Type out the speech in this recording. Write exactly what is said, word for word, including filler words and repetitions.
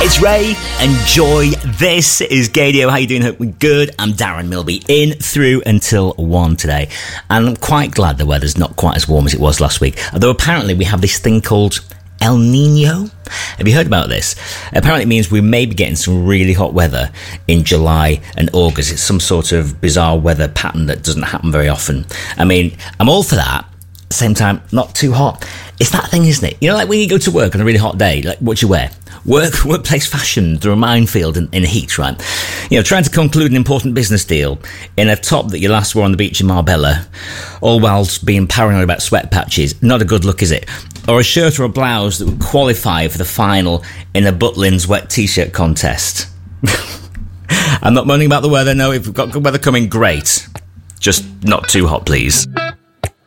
It's Ray. Enjoy. This is Gadio. How you doing? Hope we're good. I'm Darren Milby, in through until one today. And I'm quite glad the weather's not quite as warm as it was last week. Although apparently we have this thing called El Nino. Have you heard about this? Apparently it means we may be getting some really hot weather in July and August. It's some sort of bizarre weather pattern that doesn't happen very often. I mean, I'm all for that. At the same time, not too hot. It's that thing, isn't it? You know, like when you go to work on a really hot day, like what you wear. Work, workplace fashion through a minefield in, in heat, right? You know, trying to conclude an important business deal in a top that you last wore on the beach in Marbella, all whilst being paranoid about sweat patches. Not a good look, is it? Or a shirt or a blouse that would qualify for the final in a Butlins wet t-shirt contest. I'm not moaning about the weather, no. If we've got good weather coming, great. Just not too hot, please.